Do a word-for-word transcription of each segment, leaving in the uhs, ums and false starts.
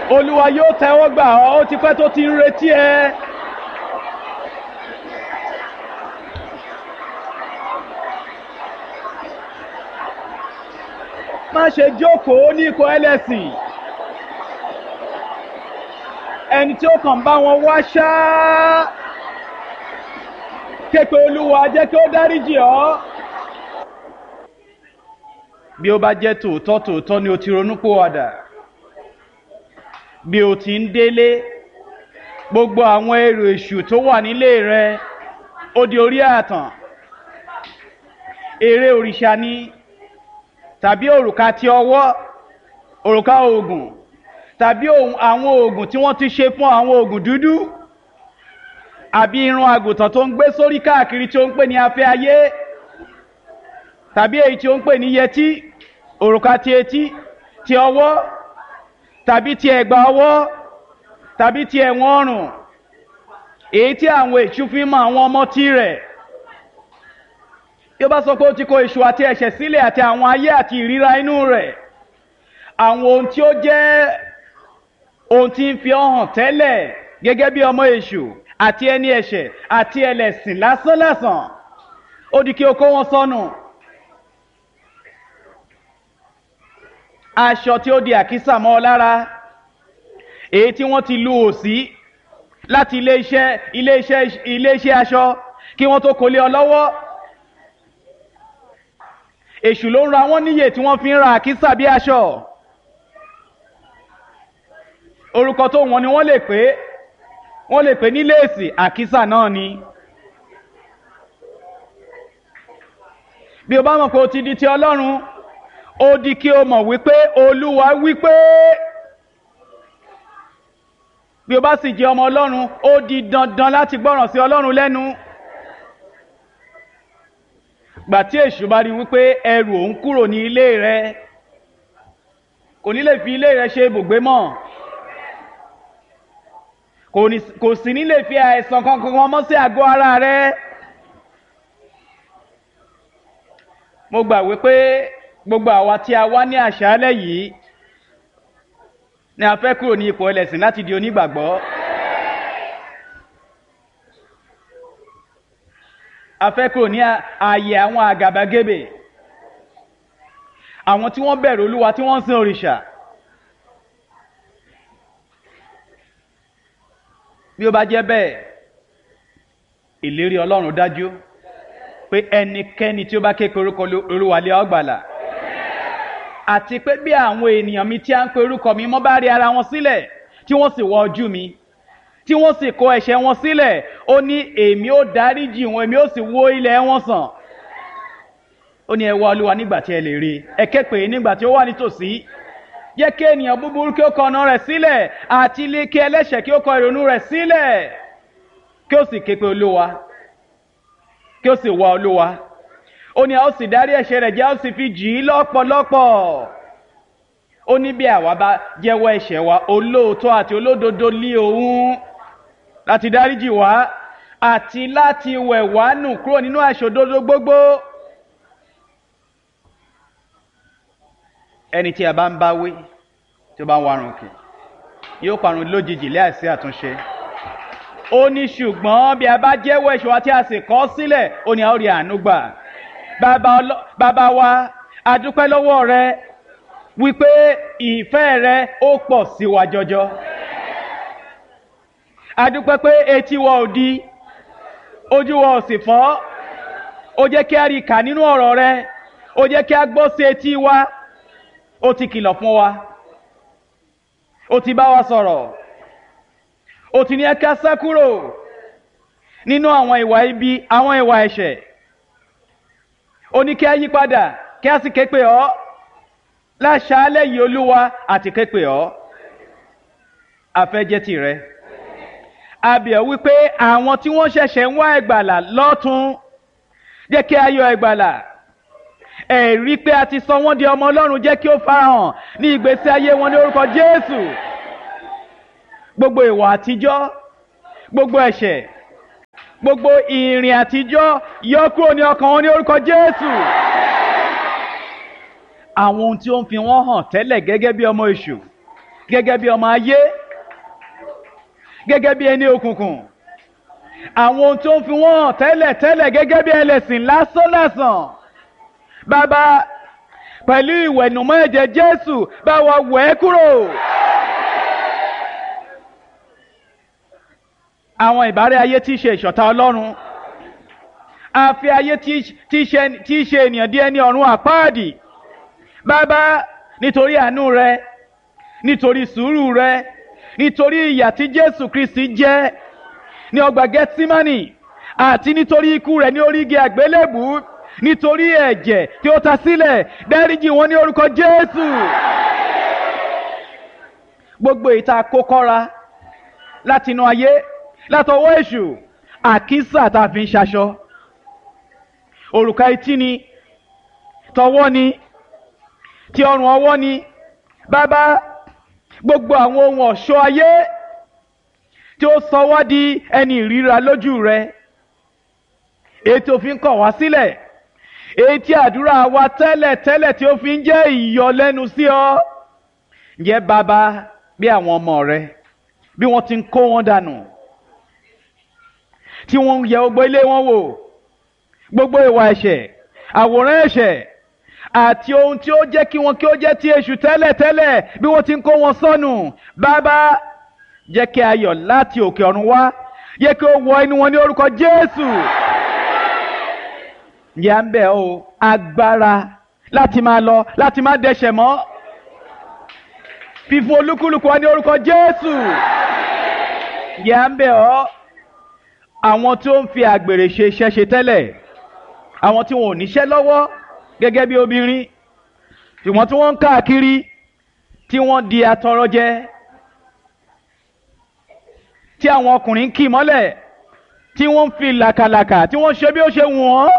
Olúwa yóò tẹ́wọ́ gbà ọ́, ó ti pẹ́ tó ti ń retí ẹ. Má ṣe jókòó ní ikọ̀ ẹlẹ́sìn. Ẹni tí ó kàn bá wọn wá ṣáá. Képe Olúwa jẹ́ kí ó dáríjì ọ́. Bí ó bá jẹ́ tòótọ́ tòótọ́ ni o ti ronúpìwàdà. Bí o ti ń délé, gbogbo àwọn èrò èṣù tó wà nílé rẹ, ó di orí àtàn. Ère òrìṣà ni, tàbí òrùka ti ọwọ́, òrùka oògùn, tàbí àwọn oògùn tí wọ́n ti ṣe fún àwọn oògùn dúdú, àbí irun àgùntàn tó ń gbé sórí káàkiri tí ó ń pè ní afẹ́ ayé, tàbí èyí tí ó ń pè ní yẹtí, òrùka ti etí, ti ọwọ́, tàbí ti ẹ̀gbà ọwọ́, tàbí ti ẹ̀wọ̀n ọrùn, èyí tí àwọn èṣù fi mọ àwọn ọmọ tí rẹ̀. Bí ó bá sọ pé ó ti kó èṣù àti ẹ̀ṣẹ̀ sílẹ̀ àti àwọn ayé àti ìríra inú rẹ̀, àwọn ohun tí ó jẹ́ ohun tí ń fi hàn tẹ́lẹ̀ gẹ́gẹ́ bí ọmọ èṣù àti ẹni ẹ̀ṣẹ̀ àti ẹlẹ́sìn lásánlásán, ó di kí o kó wọn sọnù. Aṣọ tí ó di àkísà mọ́ ọ lára, èyí tí wọ́n ti lu òsì láti ilé-iṣẹ́ ilé-iṣẹ́ ilé-iṣẹ́ aṣọ kí wọ́n tó kó lé ọ lọ́wọ́. Èṣù ló ń ra wọ́n níyè tí wọ́n fi ń ra àkísà bí aṣọ. Orúkọ tó wọ́n ni wọ́n lè pè wọ́n lè pè ní léèsì, àkísà náà ni. Bí o bá mọ̀ pé o ti di ti Ọlọ́run, ó di kí o mọ̀ wípé Olúwa wípé. Bí o bá sì jẹ́ ọmọ Ọlọ́run, ó di dandan láti gbọ́ràn sí Ọlọ́run lẹ́nu. Gbà tí èṣù bá rí wípé ẹrù òun kúrò ní ilé rẹ, kò ní lè fi ilé rẹ ṣe ibùgbé mọ́. Kò sì ní lè fi àìsàn kankan mọ́ sí àgọ́ ara rẹ. Mo gbà wípé gbogbo àwa tí a wá ní àṣálẹ́ yìí ni a fẹ́ kúrò ní ipò ẹlẹ́sìn láti di onígbàgbọ́. A fẹ́ kúrò ní ààyè àwọn àgàbàgebè, àwọn tí wọ́n bẹ̀rù Olúwa tí wọ́n ń sin òrìṣà. Bí ó bá jẹ́ bẹ́ẹ̀, ìlérí Ọlọ́run dájú pé ẹnikẹ́ni tí ó bá ké pe orúkọ Olúwa lé ó gbàlà. Àti pé bí àwọn ènìyàn mi tí a ń pe orúkọ mi mọ́ bá rí ara wọn sílẹ̀, tí wọ́n sì wọ ojú mi, tí wọ́n sì kó ẹ̀ṣẹ̀ wọn sílẹ̀, ó ní èmi ó dáríjì wọn, èmi ó sì wó ilẹ̀ wọn sàn. Ó ní ẹ wá Olúwa nígbà tí ẹ lè rí, ẹ ké pè é nígbà tí ó wà nítòsí. Jẹ́ kí ènìyàn búburú kí ó kọ ọ̀nà rẹ̀ sílẹ̀, àti ilé kí ẹlẹ́ṣẹ̀ kí ó kọ ìrònú rẹ̀ sílẹ̀, kí ó sì ké pe Olúwa, kí ó sì wá Olúwa. Ó ní a ó sì dárí ẹ̀ṣẹ̀ rẹ̀ jẹ́, a ó sì fi jì í lọ́pọ̀lọpọ̀. Ó ní bí àwa bá jẹ́wọ́ ẹ̀ṣẹ̀ wa, olóòótọ́ àti olódodo lé òun láti dáríjì wá àti láti wẹ̀ wá nù kúrò nínú àìṣòdodo gbogbo. Ẹni tí a bá ń bá wí tí ó bá ń warùn kì yóò parun lójijì láìsí àtúnṣe. Ó ní ṣùgbọ́n bí a bá jẹ́wọ́ ẹ̀ṣẹ̀ wa tí a sì kọ̀ sílẹ̀, ó ní a ó rí àánú gbà. Bàbá wa, a dúpẹ́ lọ́wọ́ rẹ wípé ìfẹ́ rẹ ó pọ̀ sí wa jọjọ. A dúpẹ́ pé etí wa ò di, ojú wa ò sì fọ́. Ó jẹ́ kí a rí kà nínú ọ̀rọ̀ rẹ, ó jẹ́ kí a gbọ́ sí etí wa. Ó ti kìlọ̀ fún wa, ó ti bá wa sọ̀rọ̀, ó ti ní ẹ ká sá kúrò nínú àwọn ìwà ibi, àwọn ìwà ẹ̀ṣẹ̀. Ó ní kí a yí padà, kí a sì ké pè ọ́ láṣálẹ́ yìí Olúwa, àti ké pè ọ́. A fẹ́ jẹ́ tìrẹ. A bẹ̀ ọ́ wípé àwọn tí wọ́n ṣẹ̀ṣẹ̀ ń wá ìgbàlà lọ́tun, jẹ́ kí a yọ ìgbàlà. Ẹ̀rí pé a ti sọ wọ́n di ọmọ Ọlọ́run jẹ́ kí ó farahàn ní ìgbésí ayé wọn ní orúkọ Jésù. Gbogbo ìwà àtijọ́, gbogbo ẹ̀ṣẹ̀, gbogbo ìrìn àtijọ́ yọ kúrò ní ọkàn wọn ní orúkọ Jésù. Àwọn ohun tí ó ń fi wọ́n hàn tẹ́lẹ̀ gẹ́gẹ́ bí ọmọ èṣù, gẹ́gẹ́ bí ọmọ ayé, gẹ́gẹ́ bí ẹni òkùnkùn, àwọn ohun tó ń fi wọ́n hàn tẹ́lẹ̀ tẹ́lẹ̀ gẹ́gẹ́ bí ẹlẹ́sìn lásán lásán. Bàbá, pẹ̀lú ìwẹ̀nùmọ́ ẹ̀jẹ̀ Jésù, bá wa wẹ̀ ẹ́ kúrò. Àwọn ìbárẹ́ ayé tí í ṣe ìṣọ̀tá Ọlọ́run, àfi ayé tí í ṣe ènìyàn di ẹni ọ̀run àpáàdì. Bàbá, nítorí àánú rẹ, nítorí sùúrù rẹ, nítorí ìyà tí Jésù Kristi jẹ ní ọgbà Gẹ́tímánì, àti nítorí ikú rẹ̀ ní orí igi àgbélébùú, nítorí ẹ̀jẹ̀ tí ó ta sílẹ̀, dáríjì wọn ní orúkọ Jésù. Gbogbo ìta kókọ́ra látinú ayé, látọwọ́ èṣù, àkísà tá a fi ń ṣaṣọ, òrùka etí ni, tọwọ́ ni, ti ọrùn ọwọ́ ni. Bàbá, gbogbo àwọn ohun ọ̀ṣọ́ ayé tí ó sọ wá di ẹni ìríra lójú rẹ, èyí tí ó fi ń kọ̀ wá sílẹ̀, èyí tí àdúrà wa tẹ́lẹ̀ tẹ́lẹ̀ tí ó fi ń jẹ́ ìyọlẹ́nu sí ọ. Ǹjẹ́ bàbá, bí àwọn ọmọ rẹ bí wọ́n ti ń kó wọn dànù, tí wọ́n ń yẹ gbogbo ilé wọn wò, gbogbo ìwà ẹ̀ṣẹ̀, àwòrán ẹ̀ṣẹ̀ àti ohun tí ó jẹ́ kí wọn kí ó jẹ́ ti èṣù tẹ́lẹ̀ tẹ́lẹ̀, bí wọ́n ti ń kó wọn sọnù, bàbá, jẹ́ kí ayọ̀ láti òkè ọ̀run wá, jẹ́ kí ó wọ inú wọn ní orúkọ Jésù. Ǹjẹ́ à ń bẹ̀ ọ́ agbára láti máa lọ, láti má dẹ́ṣẹ̀ mọ́, fífún olúkúlùkù wa ní orúkọ Jésù. Ǹjẹ́ à ń bẹ̀ ọ́ àwọn tó ń fi àgbèrè ṣe iṣẹ́ ṣe tẹ́lẹ̀, àwọn tí wọn ò níṣẹ́ lọ́wọ́ gẹ́gẹ́ bí obìnrin, ṣùgbọ́n tí wọ́n ń káàkiri, tí wọ́n di atọrọjẹ, tí àwọn ọkùnrin ń kì mọ́lẹ̀, tí wọ́n ń fi làkàlàkà, tí wọ́n ṣe bí ó ṣe wù wọ́n,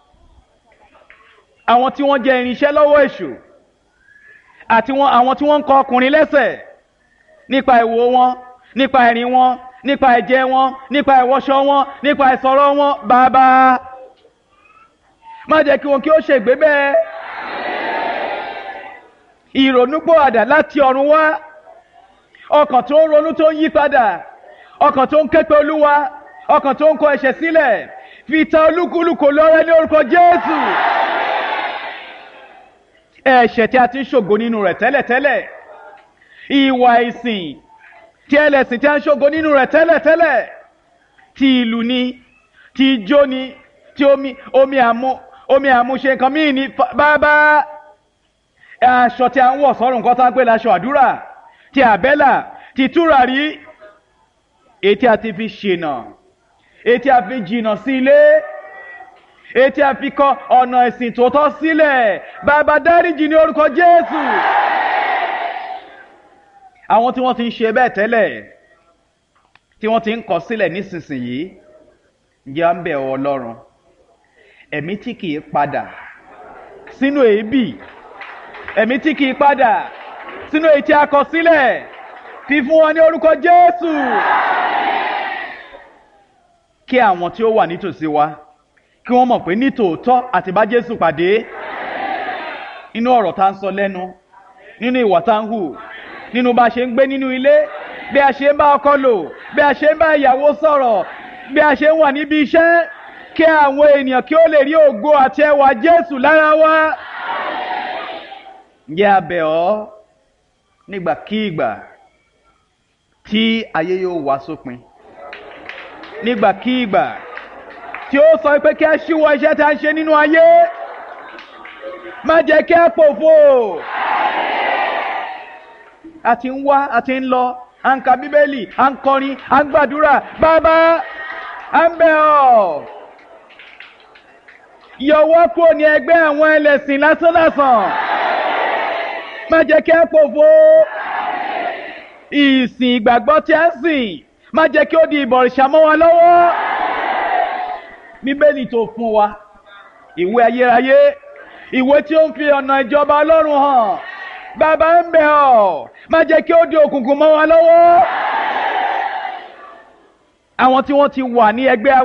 àwọn tí wọ́n jẹ́ irinṣẹ́ lọ́wọ́ èṣù, àti àwọn tí wọ́n ń kọ ọkùnrin lẹ́sẹ̀ nípa ìwò wọn, nípa ìrìn wọn, nípa ẹ̀jẹ̀ wọn, nípa ìwọṣọ wọn, nípa ìsọ̀rọ̀ wọn. Bàbá, má jẹ́ kí wọn kí ó ṣègbé bẹ́ẹ̀. Ìrònúpìwàdà láti ọ̀run wá, ọkàn tó ń ronú tó ń yí padà, ọkàn tó ń ké pe Olúwa, ọkàn tó ń kọ ẹ̀ṣẹ̀ sílẹ̀, fi ta olúkúlùkù lọ́rẹ ní orúkọ Jésù. Ẹ̀ṣẹ̀ tí a ti ń ṣògo nínú rẹ̀ tẹ́lẹ̀tẹ́lẹ̀, ìwà ìsìn tí ẹlẹ́sìn tí a ń ṣògo nínú rẹ̀ tẹ́lẹ̀tẹ́lẹ̀, ti ìlú ni, ti ijó ni, ti omi omi àmú omi àmúṣe nǹkan míì ni. Bàbá, aṣọ tí a ń wọ̀ sọ́rùn nǹkan tá ń pè láṣọ àdúrà, ti àbẹ́là, ti tùràrí, èyí tí a ti fi ṣìnà, èyí tí a fi jìnà sí ilé, èyí tí a fi kọ ọ̀nà ìsìn tòótọ́ sílẹ̀. Bàbá, dáríjì ní orúkọ Jésù. Àwọn tí wọ́n ti ń ṣe bẹ́ẹ̀ tẹ́lẹ̀, tí wọ́n ti ń kọ̀ sílẹ̀ nísinsìnyí, ǹjẹ́ à ń bẹ̀ ọ́ Ọlọ́run, ẹ̀mí tí kìí padà sínú èébì, ẹ̀mí tí kìí padà sínú èyí tí a kọ̀ sílẹ̀, fi fún wọn ní orúkọ Jésù. Kí àwọn tí ó wà nítòsí wa kí wọ́n mọ̀ pé nítòótọ́ àti bá Jésù pàdé, nínú ọ̀rọ̀ tá ń sọ lẹ́nu, nínú ìwà tá ń hù, nínú bá a ṣe ń gbé nínú ilé, bí a ṣe ń bá ọkọ lò, bí a ṣe ń bá ìyàwó sọ̀rọ̀, bí a ṣe ń wà níbi iṣẹ́, kí àwọn ènìyàn kí ó lè rí ògo àti ẹwà Jésù lára wa. Ǹjẹ́ a bẹ̀ ọ́ nígbàkígbà tí ayé yóò wá sópin, nígbàkígbà tí ó sọ pé kí a ṣíwọ́ iṣẹ́ tí a ń ṣe nínú ayé, má jẹ́ kí a pòfo. A ti ń wá, a ti ń lọ, à ń ka Bíbélì, à ń kọrin, à ń gbàdúrà. Bàbá, à ń bẹ̀ ọ́, yọ wá kúrò ní ẹgbẹ́ àwọn ẹlẹ́sìn lásánlásán, má jẹ́ kí a pòfo. Ìsìn ìgbàgbọ́ tí a ń sìn, má jẹ́ kí ó di ìbọ̀rìṣà mọ́ wa lọ́wọ́. Bíbélì tó fún wa, ìwé ayérayé, ìwé tí ó ń fi ọ̀nà ìjọba Ọlọ́run hàn. Bàbá, ń bẹ̀ ọ́, má jẹ́ kí ó di òkùnkùn mọ́ wa lọ́wọ́. Àwọn tí wọ́n ti wà ní ẹgbẹ́